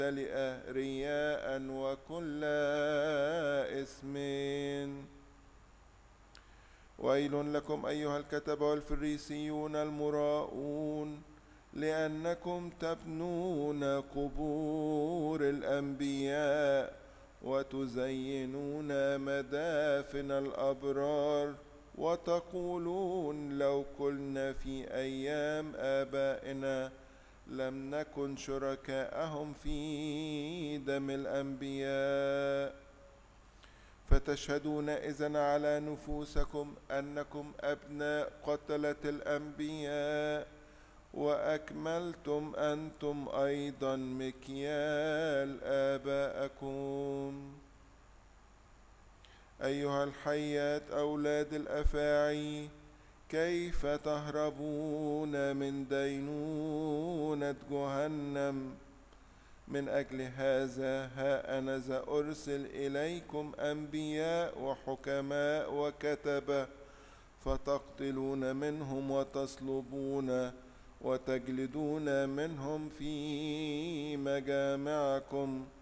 ممتلئة رياء وكل إثم. ويل لكم أيها الكتبة والفريسيون المراؤون، لأنكم تبنون قبور الأنبياء وتزينون مدافن الأبرار، وتقولون لو كنا في أيام آبائنا لم نكن شركاءهم في دم الأنبياء. فتشهدون إذن على نفوسكم أنكم أبناء قتلة الأنبياء، وأكملتم أنتم أيضا مكيال آبائكم. أيها الحيات أولاد الأفاعي، كيف تهربون من دينونة جهنم؟ من أجل هذا ها أنا ذا أرسل إليكم أنبياء وحكماء وكتبة، فتقتلون منهم وتصلبون وتجلدون منهم في مجامعكم،